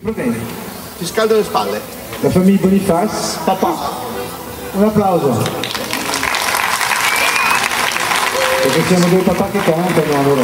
Va bene. Ti scaldo le spalle. La famiglia Boniface, papà. Un applauso. Perché siamo due papà che cantano allora.